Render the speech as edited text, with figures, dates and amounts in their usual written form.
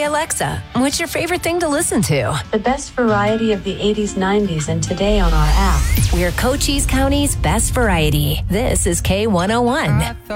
Alexa, what's your favorite thing to listen to? The best variety of the 80s, 90s, and today on our app. We're Cochise County's best variety. This is K101.